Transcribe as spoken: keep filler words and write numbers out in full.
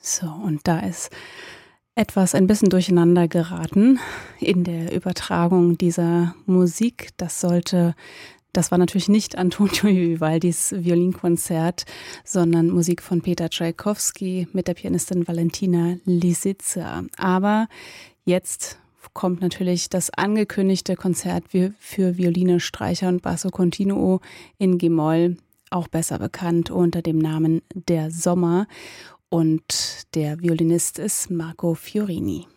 So, und da ist etwas ein bisschen durcheinander geraten in der Übertragung dieser Musik. Das sollte, das war natürlich nicht Antonio Vivaldis Violinkonzert, sondern Musik von Peter Tschaikowski mit der Pianistin Valentina Lisitsa. Aber jetzt kommt natürlich das angekündigte Konzert für Violine, Streicher und Basso Continuo in G-Moll, auch besser bekannt unter dem Namen Der Sommer. Und der Violinist ist Marco Fiorini.